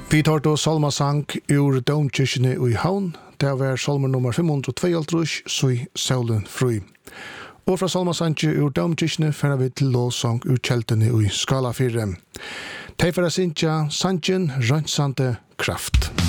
Vi tar då salmasang ur domkirkene i Havn. Det var salmer nummer 532, så i Saulen fri. Og fra salmasange ur domkirkene fører vi til lovsang ur kjeltene i Skala 4. Tei for å synge sangen Rønsande kraft.